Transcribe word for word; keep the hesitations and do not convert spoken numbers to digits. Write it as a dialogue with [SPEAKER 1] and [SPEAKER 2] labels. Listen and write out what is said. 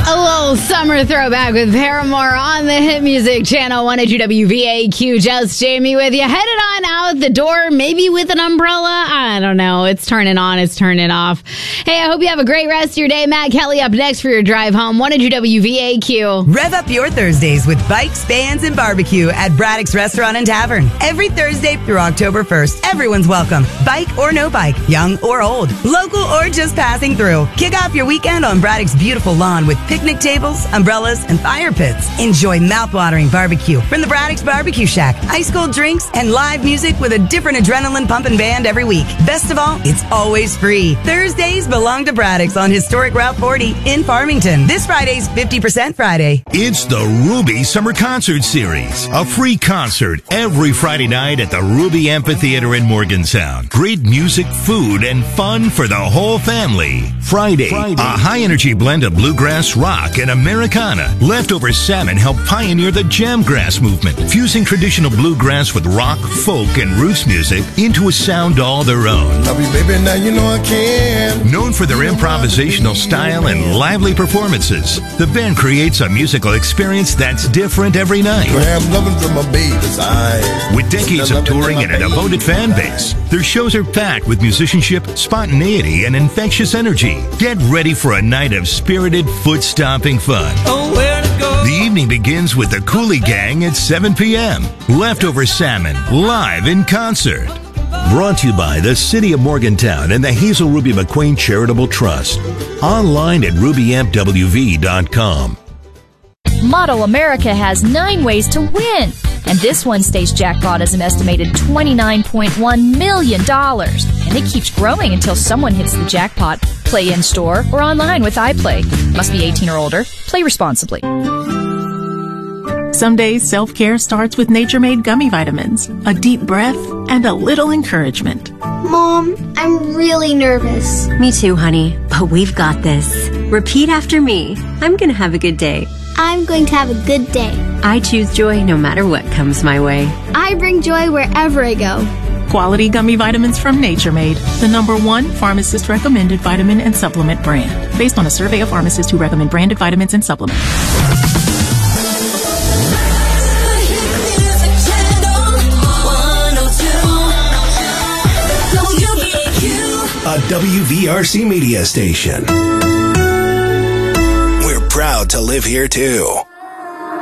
[SPEAKER 1] A little summer throwback with Paramore on the Hit Music Channel, one eighty W V A Q. Just Jamie with you. Headed on out the door, maybe with an umbrella. I don't know. It's turning on. It's turning off. Hey, I hope you have a great rest of your day. Matt Kelly up next for your drive home, one eighty W V A Q.
[SPEAKER 2] Rev up your Thursdays with bikes, bands, and barbecue at Braddock's Restaurant and Tavern. Every Thursday through October first, everyone's welcome. Bike or no bike, young or old, local or just passing through. Kick off your weekend on Braddock's beautiful lawn with picnic tables, umbrellas, and fire pits. Enjoy mouth-watering barbecue from the Braddock's Barbecue Shack, ice cold drinks, and live music with a different adrenaline pumping band every week. Best of all, it's always free. Thursdays belong to Braddock's on historic Route forty in Farmington. This Friday's fifty percent Friday.
[SPEAKER 3] It's the Ruby Summer Concert Series, a free concert every Friday night at the Ruby Amphitheater in Morgantown. Great music, food, and fun for the whole family. Friday, Friday. A high-energy blend of bluegrass, rock, and Americana. Leftover Salmon helped pioneer the jamgrass movement, fusing traditional bluegrass with rock, folk, and roots music into a sound all their own.
[SPEAKER 4] Love you, baby, now you know I can.
[SPEAKER 3] Known for their improvisational style and lively performances, the band creates a musical experience that's different every night.
[SPEAKER 4] I'm loving from my baby's eyes.
[SPEAKER 3] With decades of touring and a devoted fan base, their shows are packed with musicianship, spontaneity, and infectious energy. Get ready for a night of spirited, foot-stomping fun.
[SPEAKER 5] Oh, where to go?
[SPEAKER 3] The evening begins with the Cooley Gang at seven p.m. Leftover Salmon, live in concert. Brought to you by the City of Morgantown and the Hazel Ruby McQueen Charitable Trust. Online at ruby amp w v dot com.
[SPEAKER 6] Model America has nine ways to win. And this Wednesday's jackpot is an estimated twenty-nine point one million dollars. And it keeps growing until someone hits the jackpot. Play in-store or online with iPlay. Must be eighteen or older. Play responsibly.
[SPEAKER 7] Some days self-care starts with Nature-Made gummy vitamins. A deep breath and a little encouragement.
[SPEAKER 8] Mom, I'm really nervous.
[SPEAKER 9] Me too, honey. But we've got this. Repeat after me. I'm going to have a good day.
[SPEAKER 8] I'm going to have a good day.
[SPEAKER 9] I choose joy no matter what comes my way.
[SPEAKER 8] I bring joy wherever I go.
[SPEAKER 7] Quality gummy vitamins from Nature Made, the number one pharmacist-recommended vitamin and supplement brand. Based on a survey of pharmacists who recommend branded vitamins and supplements.
[SPEAKER 10] A W V R C media station. We're proud to live here too.